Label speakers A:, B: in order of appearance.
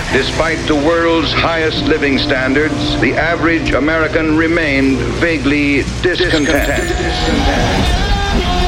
A: Despite the world's highest living standards, the average American remained vaguely discontent.